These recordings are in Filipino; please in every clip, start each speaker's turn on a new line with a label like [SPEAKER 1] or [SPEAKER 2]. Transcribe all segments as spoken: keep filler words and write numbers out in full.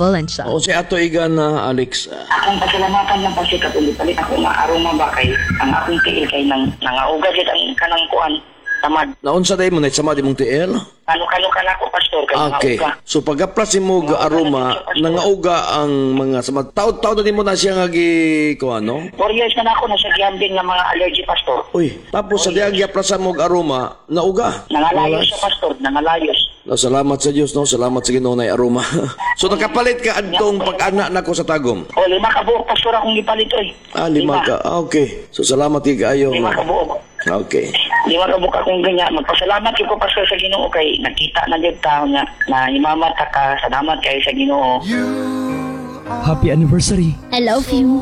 [SPEAKER 1] Valencia.
[SPEAKER 2] O si ato iga na Alex.
[SPEAKER 3] Akong pasalamatan ng pasikat ulit palit ako nga aroma ba kay ang akong tiil kay nang nangauga jud ang kanang kuan tamad.
[SPEAKER 2] Naunsa day mo na sama di mong tiil?
[SPEAKER 3] Kano-kano ka na ko pastor kay
[SPEAKER 2] Okay.
[SPEAKER 3] nangauga.
[SPEAKER 2] So pagaplas mo ga aroma, nangauga ang mga sama taud-taud na di mo na siya nga gi ko ano?
[SPEAKER 3] Four years na, na ako nasa gambling ng mga allergy pastor.
[SPEAKER 2] Uy, tapos sa diag yaplasan mo ga aroma, nauga.
[SPEAKER 3] Nangalayos sa pastor, nangalayos.
[SPEAKER 2] No, salamat sa Dios no, salamat sa Ginoo na aroma. So nakapalit ka adtong pag-ana nako sa tagom.
[SPEAKER 3] O lima ka buok pastor akong gipalit oy.
[SPEAKER 2] Ah, lima ka. Ah, okay. So salamat kay kaayo.
[SPEAKER 3] Lima ka buok.
[SPEAKER 2] Okay.
[SPEAKER 3] Di man kabuk akong ganyan. Magpasalamat ko pastor sa Ginoo kay nakita na jud ta nya na imamat ka. Salamat kay sa Ginoo.
[SPEAKER 4] Happy anniversary.
[SPEAKER 5] I love you.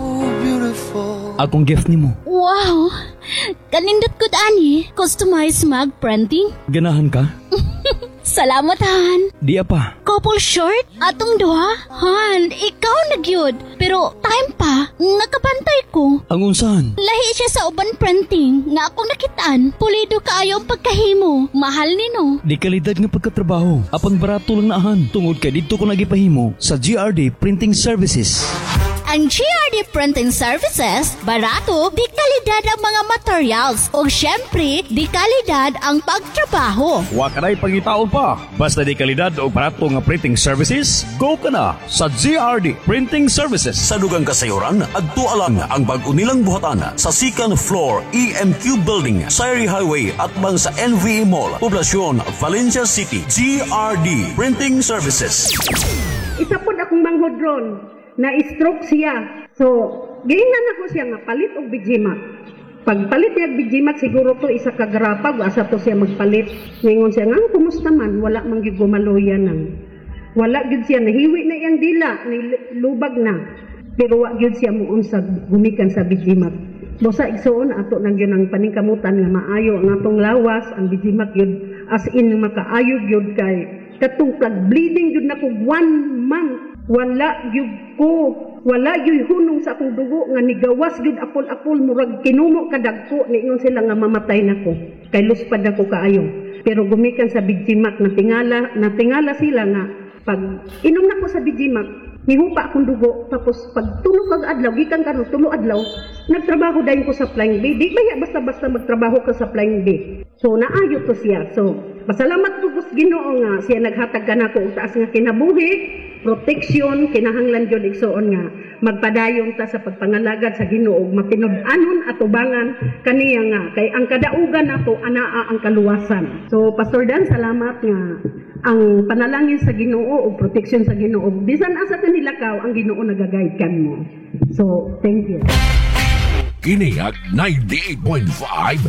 [SPEAKER 4] Akong gift nimo.
[SPEAKER 5] Wow! Kanindot ko ani. Customized mug printing.
[SPEAKER 4] Ganahan ka?
[SPEAKER 5] Salamat, Han.
[SPEAKER 4] Di pa.
[SPEAKER 5] Couple short? Atong duha? Han, ikaw nagyod. Pero time pa, nakabantay ko.
[SPEAKER 4] Ang unsahan?
[SPEAKER 5] Lahi siya sa uban printing nga akong nakitaan. Pulido kaayo ang pagkahimo. Mahal nino.
[SPEAKER 4] Di kalidad nga pagkatrabaho. Apang barato lang naahan. Tungod kay dito ko nagipahimo sa G R D Printing Services.
[SPEAKER 5] Ang G R D Printing Services, barato, di kalidad ang mga materials. O syempre, di kalidad ang pagtrabaho.
[SPEAKER 4] Wa ka na'y pangitaon pa. Basta di kalidad o barato nga printing services, go ka na sa G R D Printing Services.
[SPEAKER 6] Sa dugang kasayuran, agtualang ang bag-o nilang buhatan sa second floor E M Q Building, Sayri Highway at bang sa N V A Mall, Poblacion, Valencia City. G R D Printing Services.
[SPEAKER 7] Isa po akong manghodron na stroke siya. So, giingnan ako siya nga palit og bijimak. Pagpalit niya bijimak siguro to isa ka garapag asa to siya magpalit. Ngayon siya nga kumusta man wala man gyud gumaloyan nang. Wala gyud siya nahiwi na iyang dila, lubag na. Pero wa gyud siya muon sa gumikan sa bijimak. Bosa igsoon ato nang gyud ang paningkamutan nga maayo ang atong lawas, ang bijimak gyud as in makaayo gyud kay katong pag bleeding gyud nako one month. Wala gyud ko, wala gyud hunong sa akong dugo nga nigawas gyud apol-apol murag kinumo kadagko niingon sila nga mamatay nako. Kay luspad ako kaayo. Pero gumikan sa bijimak natingala, natingala sila nga pag inom nako sa bijimak, nihupa akong dugo tapos pag tulo kag adlaw gikan karon tulo adlaw nagtrabaho dayon ko sa Flying Bee. Di ba basta-basta magtrabaho ka sa Flying Bee. So naayo to siya. So pasalamat ko sa Ginoo nga siya naghatag kanako og taas nga kinabuhi, protection, kinahanglan jud igsoon nga magpadayon ta sa pagpangalagad sa Ginoo ug mapinud-anon at ubangan kaniya nga kay ang kadaugan nato anaa ang kaluwasan. So Pastor Dan, salamat nga ang panalangin sa Ginoo ug protection sa Ginoo bisan asa kanila ka ang Ginoo nagaguide kan mo. So thank you.
[SPEAKER 8] Kiniag ninety-eight point five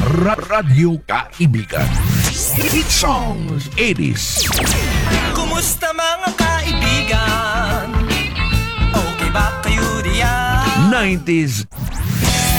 [SPEAKER 8] Radyo Kaibigan. Hit songs eighties.
[SPEAKER 9] Kumusta mga kaibigan? Okay ba kayo diyan?
[SPEAKER 8] nineties